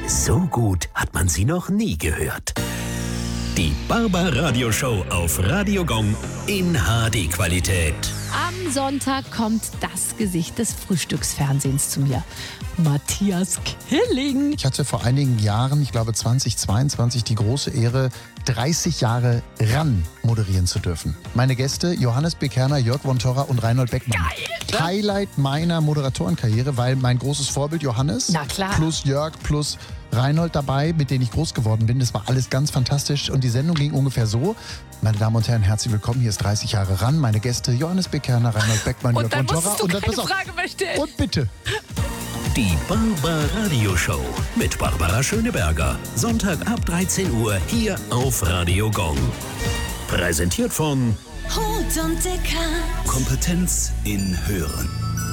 So gut hat man sie noch nie gehört. Die Barbaradio-Show auf Radio Gong in HD-Qualität. Am Sonntag kommt das Gesicht des Frühstücksfernsehens zu mir. Matthias Killing. Ich hatte vor einigen Jahren, ich glaube 2022, die große Ehre, 30 Jahre RAN moderieren zu dürfen. Meine Gäste Johannes Bekerner, Jörg von Torra und Reinhold Beckmann. Geil! Highlight meiner Moderatorenkarriere, weil mein großes Vorbild Johannes Na klar. plus Jörg plus Reinhold dabei, mit denen ich groß geworden bin. Das war alles ganz fantastisch und die Sendung ging ungefähr so. Meine Damen und Herren, herzlich willkommen. Hier ist 30 Jahre RAN. Meine Gäste Johannes Bekerner, Reinhold Beckmann, Jörg von Torra. Und dann musst du keine Frage mehr stellen. Und bitte. Die Barbaradio-Show mit Barbara Schöneberger. Sonntag ab 13 Uhr hier auf Radio Gong. Präsentiert von Hut und Dicker. Kompetenz in Hören.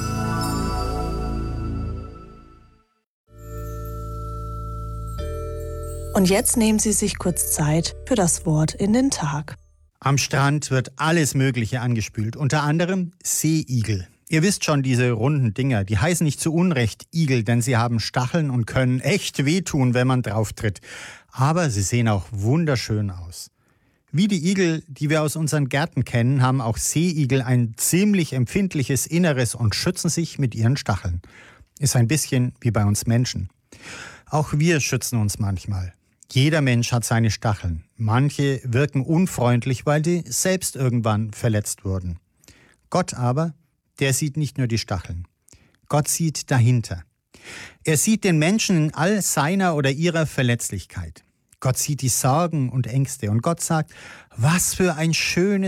Und jetzt nehmen Sie sich kurz Zeit für das Wort in den Tag. Am Strand wird alles Mögliche angespült, unter anderem Seeigel. Ihr wisst schon, diese runden Dinger, die heißen nicht zu Unrecht Igel, denn sie haben Stacheln und können echt wehtun, wenn man drauf tritt. Aber sie sehen auch wunderschön aus. Wie die Igel, die wir aus unseren Gärten kennen, haben auch Seeigel ein ziemlich empfindliches Inneres und schützen sich mit ihren Stacheln. Ist ein bisschen wie bei uns Menschen. Auch wir schützen uns manchmal. Jeder Mensch hat seine Stacheln. Manche wirken unfreundlich, weil sie selbst irgendwann verletzt wurden. Gott aber, der sieht nicht nur die Stacheln. Gott sieht dahinter. Er sieht den Menschen in all seiner oder ihrer Verletzlichkeit. Gott sieht die Sorgen und Ängste. Und Gott sagt, was für ein schönes